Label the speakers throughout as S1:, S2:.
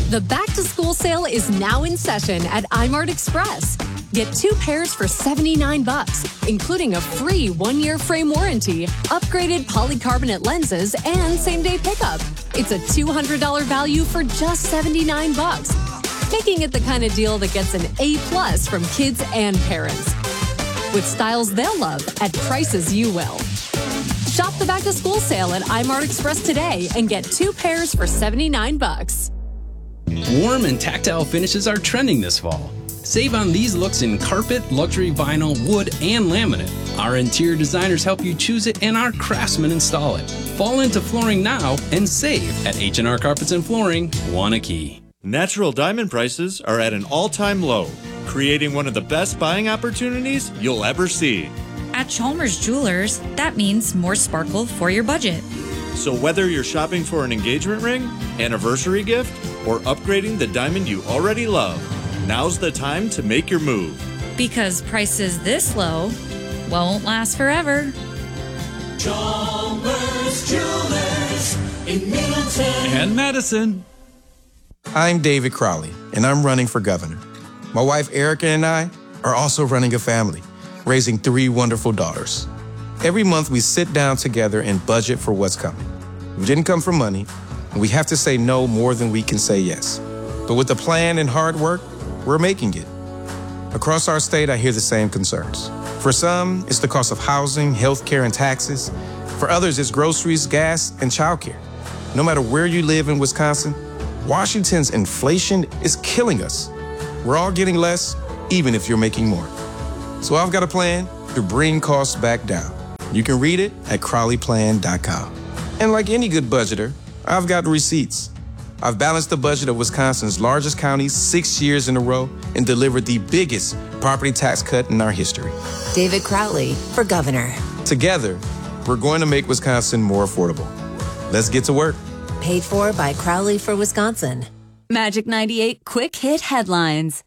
S1: The back-to-school sale is now in session at iMart Express. Get 2 pairs for $79, including a free 1-year frame warranty, upgraded polycarbonate lenses, and same-day pickup. It's a $200 value for just $79, making it the kind of deal that gets an A+ from kids and parents. With styles they'll love at prices you will. Shop the back-to-school sale at iMart Express today and get 2 pairs for $79.
S2: Warm and tactile finishes are trending this fall. Save on these looks in carpet, luxury vinyl, wood, and laminate. Our interior designers help you choose it and our craftsmen install it. Fall into flooring now and save at H&R Carpets and Flooring, Waunakee.
S3: Natural diamond prices are at an all-time low, creating one of the best buying opportunities you'll ever see.
S4: At Chalmers Jewelers, that means more sparkle for your budget.
S3: So whether you're shopping for an engagement ring, anniversary gift, or upgrading the diamond you already love, now's the time to make your move.
S4: Because prices this low won't last forever.
S5: Chalmers Jewelers in Middleton
S6: and Madison.
S7: I'm David Crowley, and I'm running for governor. My wife Erica and I are also running a family, raising 3 wonderful daughters. Every month we sit down together and budget for what's coming. We didn't come for money, and we have to say no more than we can say yes. But with a plan and hard work, we're making it. Across our state, I hear the same concerns. For some, it's the cost of housing, healthcare, and taxes. For others, it's groceries, gas, and childcare. No matter where you live in Wisconsin, Washington's inflation is killing us. We're all getting less, even if you're making more. So I've got a plan to bring costs back down. You can read it at CrowleyPlan.com. And like any good budgeter, I've got receipts. I've balanced the budget of Wisconsin's largest counties 6 years in a row and delivered the biggest property tax cut in our history.
S8: David Crowley for governor.
S7: Together, we're going to make Wisconsin more affordable. Let's get to work.
S8: Paid for by Crowley for Wisconsin.
S9: Magic 98 Quick Hit Headlines.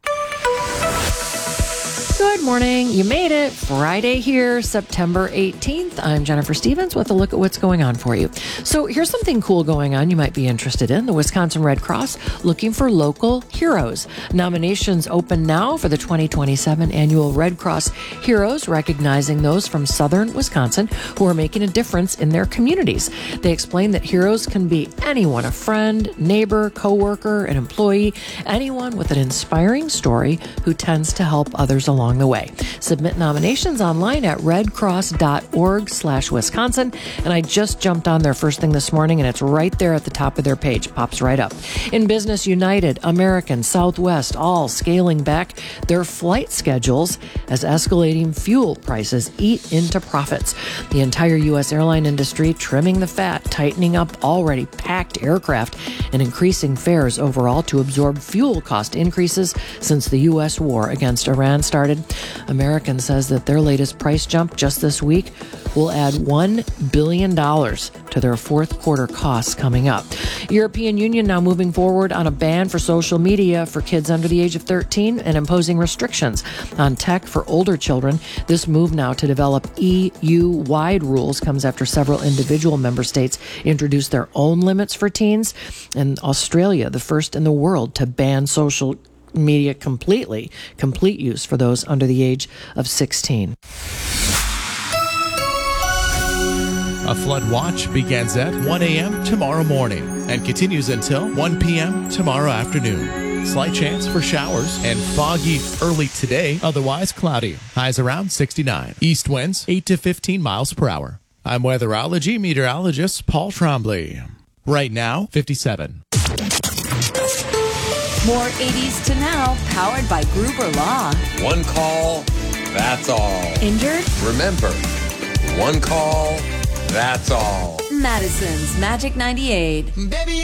S10: Good morning. You made it. Friday here, September 18th. I'm Jennifer Stevens with a look at what's going on for you. So here's something cool going on you might be interested in. The Wisconsin Red Cross looking for local heroes. Nominations open now for the 2027 annual Red Cross Heroes, recognizing those from southern Wisconsin who are making a difference in their communities. They explain that heroes can be anyone, a friend, neighbor, coworker, an employee, anyone with an inspiring story who tends to help others along the way. Submit nominations online at redcross.org/Wisconsin. And I just jumped on there first thing this morning, and it's right there at the top of their page. Pops right up. In business, United, American, Southwest, all scaling back their flight schedules as escalating fuel prices eat into profits. The entire U.S. airline industry trimming the fat, tightening up already packed aircraft, and increasing fares overall to absorb fuel cost increases since the U.S. war against Iran started. American says that their latest price jump just this week will add $1 billion to their fourth quarter costs coming up. European Union now moving forward on a ban for social media for kids under the age of 13 and imposing restrictions on tech for older children. This move now to develop EU-wide rules comes after several individual member states introduced their own limits for teens. And Australia, the first in the world to ban social media complete use for those under the age of 16.
S6: A flood watch begins at 1 a.m. tomorrow morning and continues until 1 p.m. tomorrow afternoon. Slight chance for showers and foggy early today, otherwise cloudy. Highs around 69. East winds 8 to 15 miles per hour. I'm weatherology meteorologist Paul Trombley. Right now, 57.
S9: More 80s to now, powered by Gruber Law.
S11: One call, that's all.
S9: Injured?
S11: Remember, one call, that's all.
S9: Madison's Magic 98.
S5: Baby.